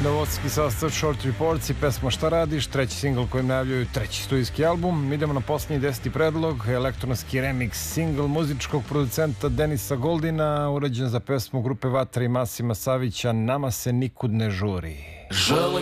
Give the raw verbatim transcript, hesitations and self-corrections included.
Novosadski sastav Short Reports i pesma Šta radiš, treći singl kojim najavljuju treći studijski album. Idemo na posljednji deseti predlog, elektronski remix singl muzičkog producenta Denisa Goldina, urađen za pesmu grupe Vatra i Masima Savića, Nama se nikud ne žuri. Želim